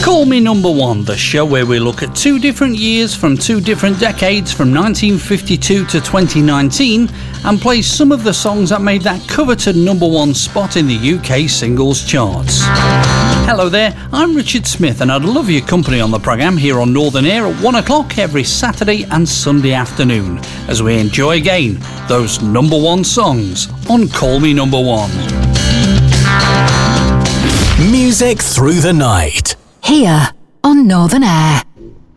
Call Me Number One, the show where we look at two different years from two different decades, from 1952 to 2019, and play some of the songs that made that coveted number one spot in the UK singles charts. Hello there, I'm Richard Smith, and I'd love your company on the programme here on Northern Air at 1 o'clock every Saturday and Sunday afternoon, as we enjoy again those number one songs on Call Me Number One. Music through the night. Here on Northern Air.